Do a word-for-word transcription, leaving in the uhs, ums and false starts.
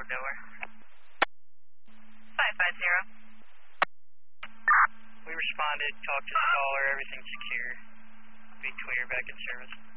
Road, Delaware. five five zero. We responded, talked to the caller, everything's secure. Be clear, back in service.